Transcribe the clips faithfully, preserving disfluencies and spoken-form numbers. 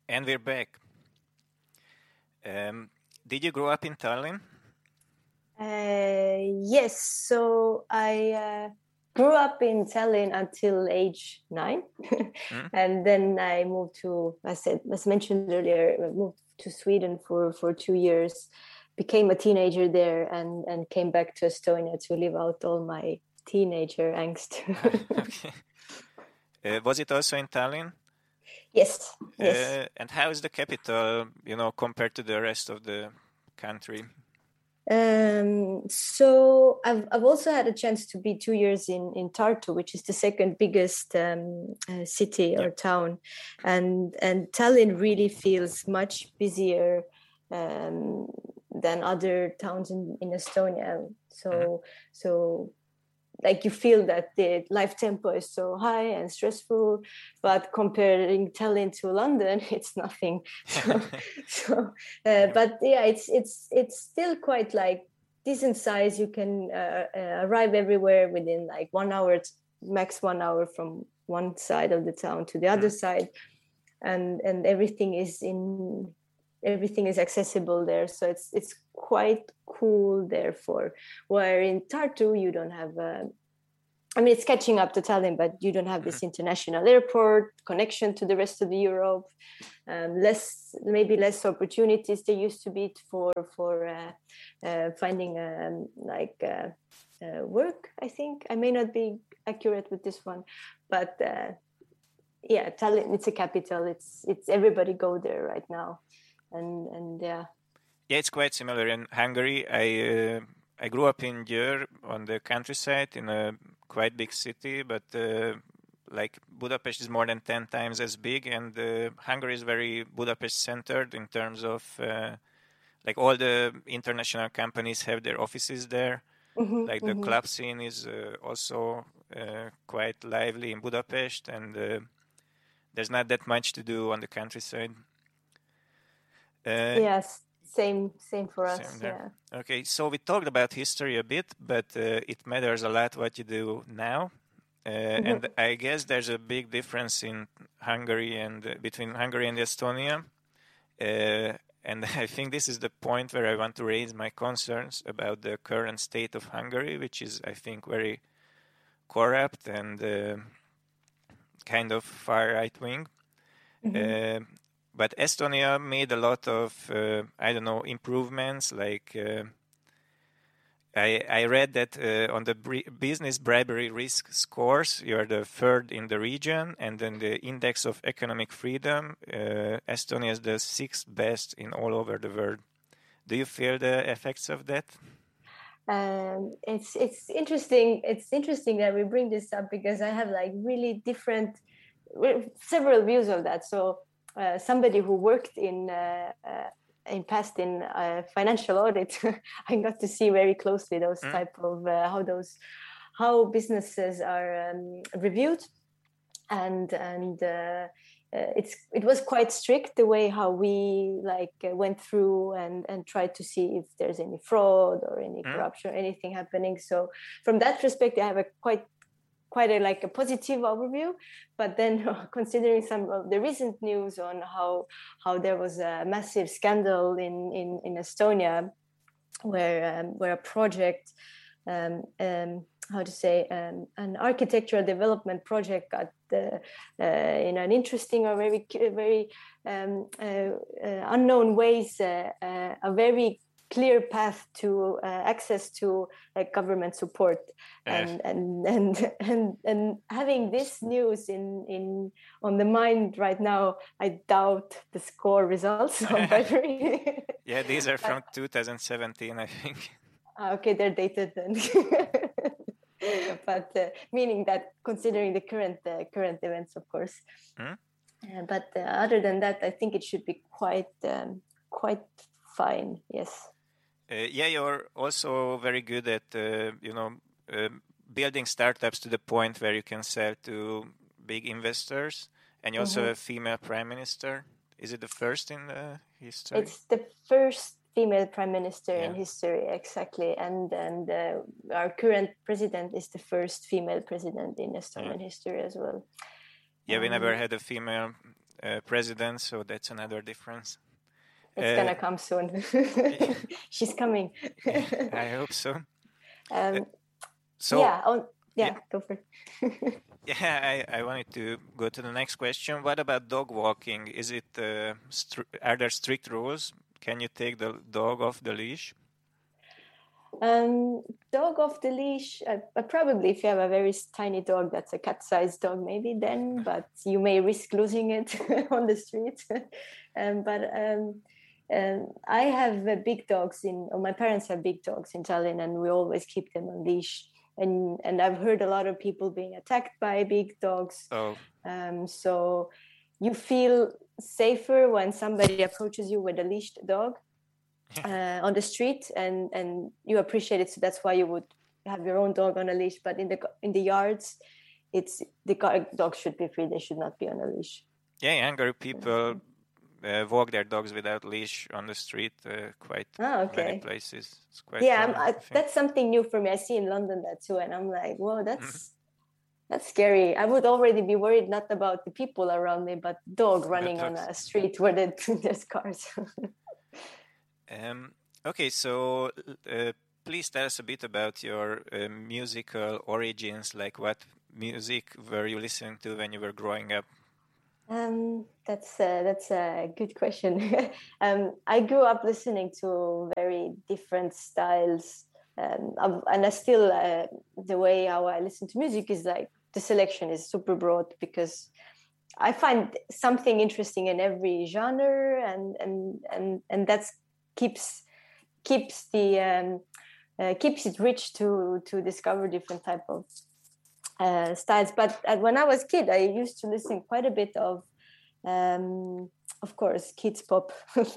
And we're back. Um, did you grow up in Tallinn? Uh, yes, so I uh, grew up in Tallinn until age nine, Mm? and then I moved to, I said, as mentioned earlier, I moved to Sweden for, for two years, became a teenager there, and, and came back to Estonia to live out all my teenager angst. Okay. Uh, was it also in Tallinn? Yes, yes. Uh, and how is the capital, you know, compared to the rest of the country? Um, so I've I've also had a chance to be two years in in Tartu, which is the second biggest um, uh, city or Yep. town, and and Tallinn really feels much busier um, than other towns in, in Estonia. So Mhm. so like you feel that the life tempo is so high and stressful, but comparing Tallinn to London, it's nothing. So, so uh, Yeah. but yeah, it's it's it's still quite like decent size. You can uh, uh, arrive everywhere within like one hour, max one hour from one side of the town to the other Mm. side, and and everything is in everything is accessible there, so it's it's quite cool. Therefore, where in Tartu you don't have uh, I mean, it's catching up to Tallinn, but you don't have this international airport connection to the rest of the Europe. Um, less, maybe less opportunities there used to be for for uh, uh, finding um, like uh, uh, work. I think I may not be accurate with this one, but uh, yeah, Tallinn. It's a capital. It's it's everybody go there right now, and and yeah. Yeah, it's quite similar in Hungary. I uh, I grew up in Győr on the countryside in a quite big city, but uh, like Budapest is more than ten times as big, and uh, Hungary is very Budapest centered in terms of uh, like all the international companies have their offices there. Mm-hmm, Like the mm-hmm. club scene is uh, also uh, quite lively in Budapest, and uh, there's not that much to do on the countryside. Uh, Yes, same same for Same us. there. Yeah. Okay, so we talked about history a bit, but uh, it matters a lot what you do now. Uh, Mm-hmm. and I guess there's a big difference in Hungary and uh, between Hungary and Estonia. Uh, and I think this is the point where I want to raise my concerns about the current state of Hungary, which is, I think, very corrupt and uh, kind of far right wing. Mm-hmm. Uh, but Estonia made a lot of, uh, I don't know, improvements like. Uh, I, I read that uh, on the bri- business bribery risk scores, you're the third in the region, and then the index of economic freedom, uh, Estonia is the sixth best in all over the world. Do you feel the effects of that? Um, it's it's interesting. It's interesting that we bring this up because I have like really different, several views of that. So uh, somebody who worked in uh, uh, in past in uh, financial audit, I got to see very closely those Mm? type of uh, how those how businesses are um, reviewed, and and uh, uh, it's it was quite strict the way how we like uh, went through and and tried to see if there's any fraud or any Mm? corruption or anything happening. So from that perspective, I have a quite quite a like a positive overview. But then considering some of the recent news on how how there was a massive scandal in in, in Estonia where um, where a project um, um, how to say um, an architectural development project got uh, uh, in an interesting or very very um, uh, uh, unknown ways uh, uh, a very clear path to uh, access to uh, government support. Uh, And, and and and and having this news in in on the mind right now, I doubt the score results on bribery. yeah, these are But from two thousand seventeen, I think. okay, they're dated then. But uh, meaning that considering the current uh, current events, of course. Mm? Uh, but uh, other than that, I think it should be quite um, quite fine. Yes. Uh, yeah, you're also very good at, uh, you know, uh, building startups to the point where you can sell to big investors. And you also Mm-hmm. have a female prime minister. Is it the first in the history? It's the first female prime minister Yeah. in history, exactly, and and uh, our current president is the first female president in Estonian Yeah. history as well. Yeah, we Um, never had a female uh, president, so that's another difference. It's Uh, gonna come soon. She's coming. I hope so. Um, Uh, so yeah, oh, yeah, yeah. go for it. Yeah, I, I wanted to go to the next question. What about dog walking? Is it uh, str- are there strict rules? Can you take the dog off the leash? Um, dog off the leash. Uh, uh, probably, if you have a very tiny dog, that's a cat-sized dog, maybe then. But you may risk losing it on the street. um, but um, um, I have uh, big dogs in. Or my parents have big dogs in Tallinn, and we always keep them on leash. And and I've heard a lot of people being attacked by big dogs. Oh, Um, so you feel safer when somebody approaches you with a leashed dog uh, on the street, and and you appreciate it. So that's why you would have your own dog on a leash. But in the in the yards, it's the dogs should be free. They should not be on a leash. yeah, younger people uh, walk their dogs without leash on the street. Uh, quite oh, okay. many places. It's quite yeah, common, I, that's something new for me. I see in London that too, and I'm like, whoa, that's. That's scary. I would already be worried not about the people around me, but dog running on a street where there's cars. um, okay, so uh, please tell us a bit about your uh, musical origins. Like, what music were you listening to when you were growing up? Um, that's a, that's a good question. um, I grew up listening to very different styles, um, and I still uh, the way how I listen to music is like the selection is super broad because I find something interesting in every genre, and and and and that's keeps keeps the um, uh, keeps it rich to to discover different type of uh, styles. But uh, when I was a kid, I used to listen quite a bit of, um, of course, kids pop,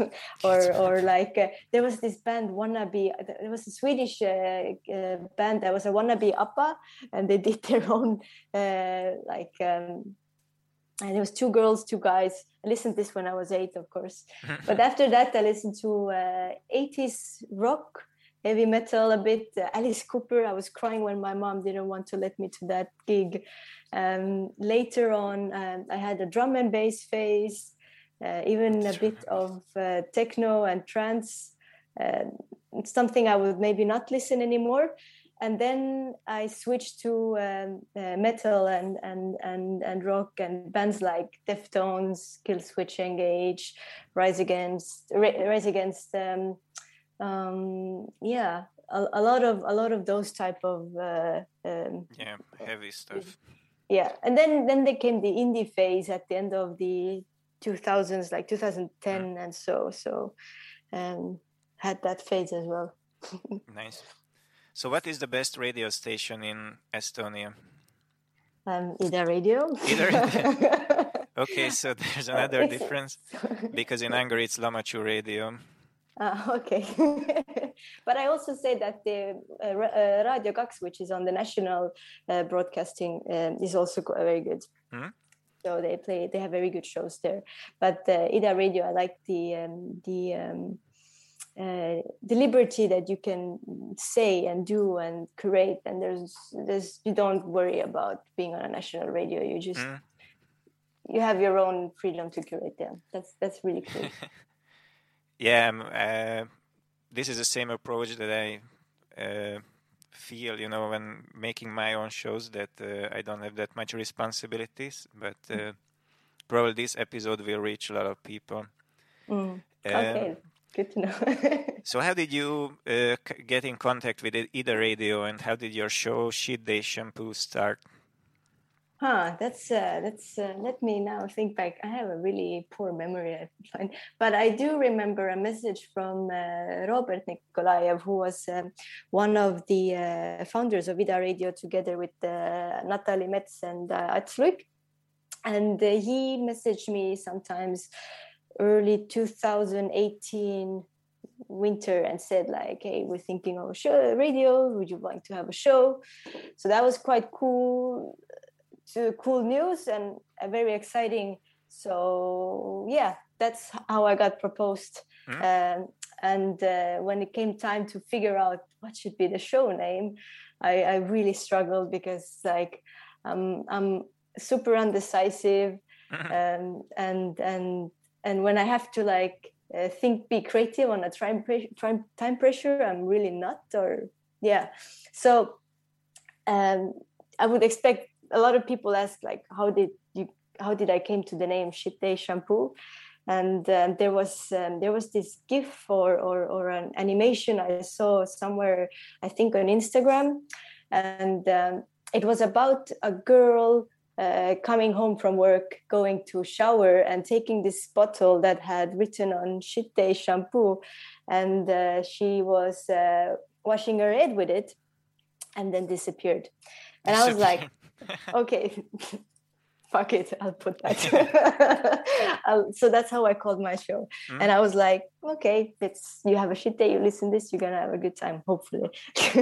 or or like uh, there was this band Wannabe. There was a Swedish uh, uh, band that was a Wannabe Appa, and they did their own uh, like. Um, and it was two girls, two guys. I listened to this when I was eight, of course. But after that, I listened to uh, eighties rock, heavy metal a bit. Uh, Alice Cooper. I was crying when my mom didn't want to let me to that gig. Um, later on, um, I had a drum and bass phase, uh, even a bit of uh, techno and trance. Uh, something I would maybe not listen anymore. And then I switched to um, uh, metal and, and and and rock and bands like Deftones, Killswitch Engage, Rise Against, Rise Against. Um, um, yeah, a, a lot of a lot of those type of uh, um, yeah, heavy stuff. Yeah, and then then there came the indie phase at the end of the two thousands, like two thousand ten, mm. and so so um, had that phase as well. Nice. So what is the best radio station in Estonia? Um, Ida Radio. Ida. Okay, so there's another difference because in Hungary it's Lamachu Radio. Uh, okay. But I also say that the uh, uh, Radio Kaks, which is on the national uh, broadcasting, um, is also very good. Hmm? So they play, they have very good shows there. But uh, Ida Radio, I like the um, the um, uh, the liberty that you can say and do and create, and there's there's you don't worry about being on a national radio. You just mm. you have your own freedom to curate them. That's that's really cool. Yeah, um, uh, this is the same approach that I uh, feel, you know, when making my own shows, that uh, I don't have that much responsibilities, but uh, probably this episode will reach a lot of people. Mm. Okay. Um, Good to know. So how did you uh, c- get in contact with Ida Radio, and how did your show Shit Day Shampoo start? Huh, that's, uh, that's uh, let me now think back. I have a really poor memory, I find. But I do remember a message from uh, Robert Nikolaev, who was um, one of the uh, founders of Ida Radio, together with uh, Natalie Metz and uh, Ats Luik. And uh, he messaged me sometimes early two thousand eighteen winter and said like, hey, we're thinking of a show, radio, would you like to have a show? So that was quite cool, to cool news and a very exciting. So yeah, that's how I got proposed. Mm-hmm. Um, and uh, when it came time to figure out what should be the show name, I, I really struggled because like um, I'm super undecisive. um, and and and when I have to like uh, think, be creative on a time pressure, time, time pressure, I'm really not. Or yeah, so um, I would expect a lot of people ask like, how did you, how did I came to the name Shit Day Shampoo? And um, there was um, there was this GIF or, or or an animation I saw somewhere, I think on Instagram, and um, it was about a girl uh, coming home from work, going to shower, and taking this bottle that had written on Shit Day Shampoo, and uh, she was uh, washing her head with it, and then disappeared. And I was like, okay. Fuck it, I'll put that. I'll, so that's how I called my show. Mm. And I was like, okay, it's, you have a shit day, you listen to this, you're gonna have a good time, hopefully.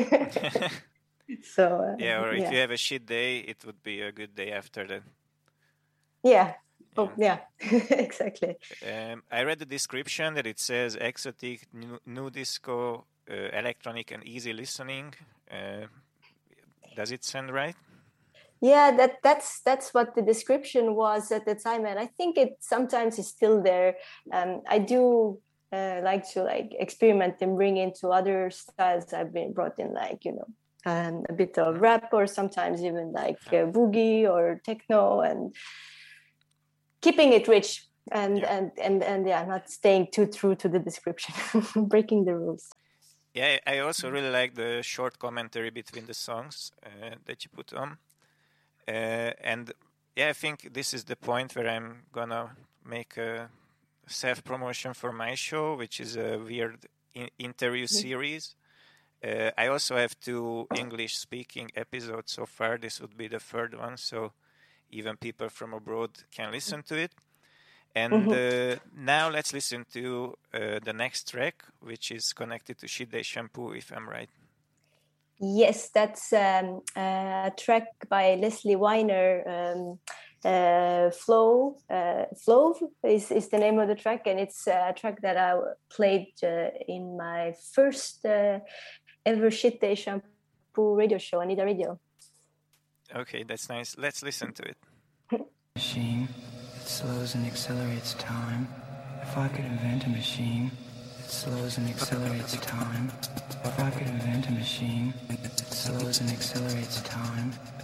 so uh, yeah, or if yeah. you have a shit day, it would be a good day after that. Yeah. Oh, yeah, exactly. Um, I read the description that it says exotic, new, new disco, uh, electronic, and easy listening. Uh, does it sound right? Yeah, that that's that's what the description was at the time, and I think it sometimes is still there. Um, I do uh, like to like experiment and bring into other styles. I've been brought in like you know um, a bit of rap, or sometimes even like uh, boogie or techno, and keeping it rich and yeah. and and and yeah, not staying too true to the description, breaking the rules. Yeah, I also really like the short commentary between the songs uh, that you put on. Uh, and yeah, I think this is the point where I'm gonna make a self-promotion for my show, which is a weird in- interview series. Uh, I also have two English-speaking episodes so far. This would be the third one, so even people from abroad can listen to it. And mm-hmm. uh, now let's listen to uh, the next track, which is connected to Shit Day Shampoo, if I'm right. Yes, that's um, a track by Leslie Weiner. Um, uh, Flow, uh, Flow is, is the name of the track, and it's a track that I played uh, in my first uh, ever Shit Day Shampoo radio show, Anida Radio. Okay, that's nice. Let's listen to it. Machine that slows and accelerates time. If I could invent a machine that slows and accelerates time. If I could invent a machine that slows and accelerates time.